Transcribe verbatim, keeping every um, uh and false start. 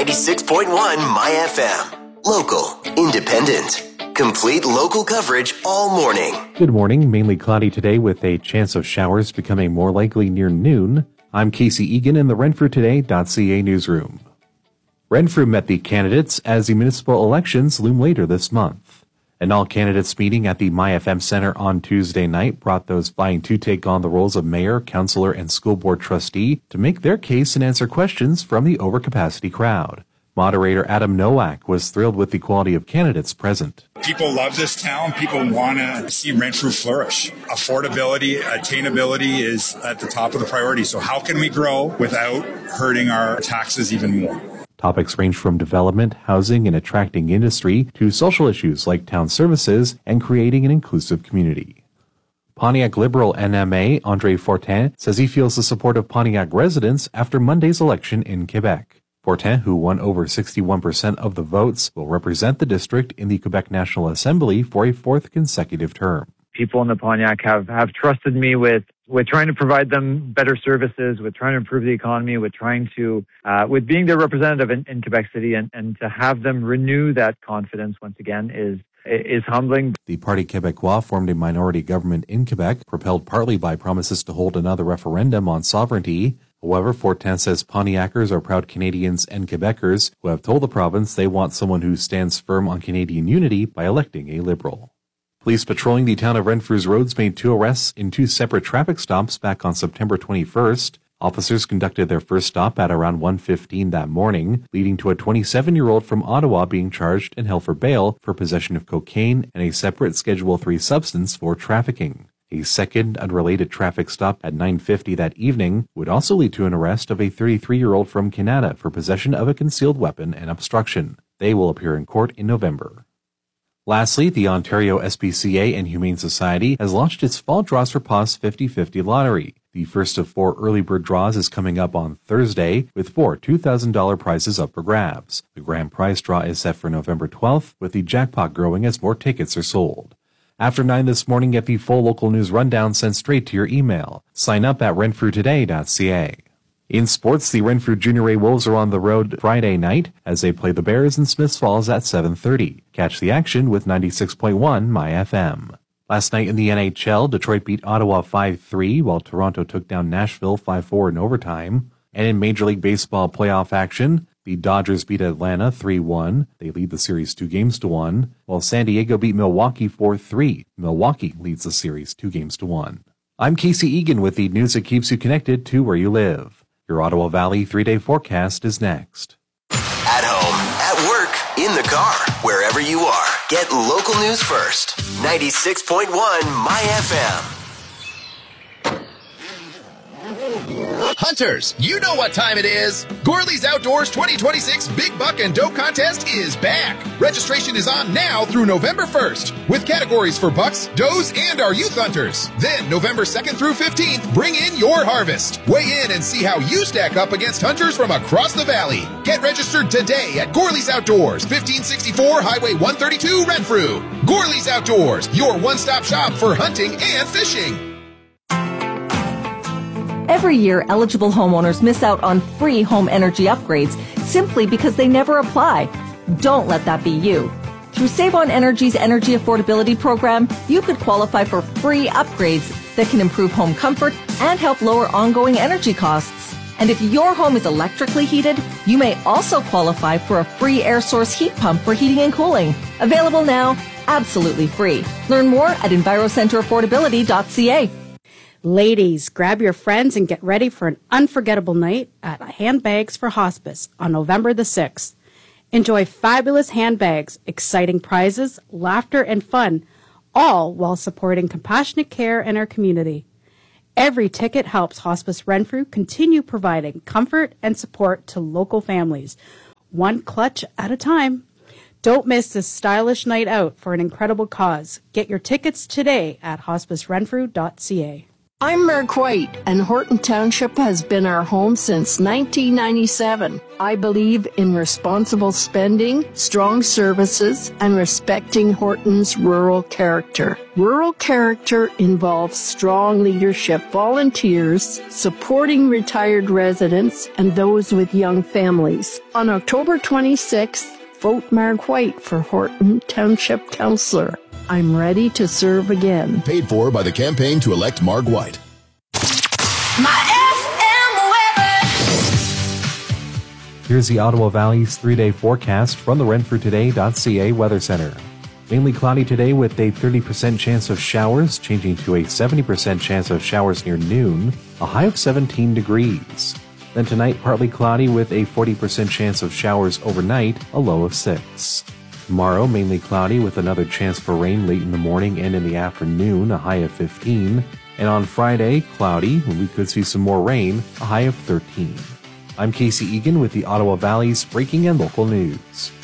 ninety-six point one My F M. Local, independent, complete local coverage all morning. Good morning. Mainly cloudy today with a chance of showers becoming more likely near noon. I'm Casey Egan in the Renfrew Today dot C A newsroom. Renfrew met the candidates as the municipal elections loom later this month. An all-candidates meeting at the My F M Center on Tuesday night brought those vying to take on the roles of mayor, councillor, and school board trustee to make their case and answer questions from the overcapacity crowd. Moderator Adam Nowak was thrilled with the quality of candidates present. People love this town. People want to see Renfrew flourish. Affordability, attainability is at the top of the priority. So how can we grow without hurting our taxes even more? Topics range from development, housing, and attracting industry to social issues like town services and creating an inclusive community. Pontiac Liberal N M A Andre Fortin says he feels the support of Pontiac residents after Monday's election in Quebec. Fortin, who won over sixty-one percent of the votes, will represent the district in the Quebec National Assembly for a fourth consecutive term. People in the Pontiac have, have trusted me with, with trying to provide them better services, with trying to improve the economy, with trying to, uh, with being their representative in, in Quebec City, and, and to have them renew that confidence once again is is humbling. The Parti Québécois formed a minority government in Quebec, propelled partly by promises to hold another referendum on sovereignty. However, Fortin says Pontiacers are proud Canadians and Quebecers who have told the province they want someone who stands firm on Canadian unity by electing a Liberal. Police patrolling the town of Renfrew's roads made two arrests in two separate traffic stops back on September twenty-first. Officers conducted their first stop at around one fifteen that morning, leading to a twenty-seven-year-old from Ottawa being charged and held for bail for possession of cocaine and a separate Schedule three substance for trafficking. A second, unrelated traffic stop at nine fifty that evening would also lead to an arrest of a thirty-three-year-old from Canada for possession of a concealed weapon and obstruction. They will appear in court in November. Lastly, the Ontario S P C A and Humane Society has launched its fall draws for P A W's fifty fifty lottery. The first of four early bird draws is coming up on Thursday, with four two thousand dollars prizes up for grabs. The grand prize draw is set for November twelfth, with the jackpot growing as more tickets are sold. After nine this morning, get the full local news rundown sent straight to your email. Sign up at Renfrew Today dot C A. In sports, the Renfrew Junior A Wolves are on the road Friday night as they play the Bears in Smiths Falls at seven thirty. Catch the action with ninety-six point one My F M. Last night in the N H L, Detroit beat Ottawa five three, while Toronto took down Nashville five four in overtime. And in Major League Baseball playoff action, the Dodgers beat Atlanta three one. They lead the series two games to one, while San Diego beat Milwaukee four three. Milwaukee leads the series two games to one. I'm Casey Egan with the news that keeps you connected to where you live. Your Ottawa Valley three-day forecast is next. At home, at work, in the car, wherever you are, get local news first. ninety-six point one My F M. Hunters, you know what time it is. Gourley's Outdoors twenty twenty-six Big Buck and Doe Contest is back. Registration is on now through November first, with categories for bucks, does, and our youth hunters. Then, November second through fifteenth, bring in your harvest. Weigh in and see how you stack up against hunters from across the valley. Get registered today at Gourley's Outdoors, fifteen sixty-four Highway one thirty-two, Renfrew. Gourley's Outdoors, your one-stop shop for hunting and fishing. Every year, eligible homeowners miss out on free home energy upgrades simply because they never apply. Don't let that be you. Through Save on Energy's Energy Affordability Program, you could qualify for free upgrades that can improve home comfort and help lower ongoing energy costs. And if your home is electrically heated, you may also qualify for a free air source heat pump for heating and cooling. Available now, absolutely free. Learn more at Envirocenter Affordability dot C A. Ladies, grab your friends and get ready for an unforgettable night at Handbags for Hospice on November the sixth. Enjoy fabulous handbags, exciting prizes, laughter, and fun, all while supporting compassionate care in our community. Every ticket helps Hospice Renfrew continue providing comfort and support to local families, one clutch at a time. Don't miss this stylish night out for an incredible cause. Get your tickets today at Hospice Renfrew dot C A. I'm Mark White, and Horton Township has been our home since nineteen ninety-seven. I believe in responsible spending, strong services, and respecting Horton's rural character. Rural character involves strong leadership, volunteers, supporting retired residents, and those with young families. On October twenty-sixth, vote Mark White for Horton Township Councillor. I'm ready to serve again. Paid for by the campaign to elect Mark White. My F M weather. Here's the Ottawa Valley's three-day forecast from the renfrew today dot c a Weather Center. Mainly cloudy today with a thirty percent chance of showers, changing to a seventy percent chance of showers near noon, a high of seventeen degrees. Then tonight, partly cloudy with a forty percent chance of showers overnight, a low of six. Tomorrow, mainly cloudy with another chance for rain late in the morning and in the afternoon, a high of fifteen. And on Friday, cloudy, we could see some more rain, a high of thirteen. I'm Casey Egan with the Ottawa Valley's breaking and local news.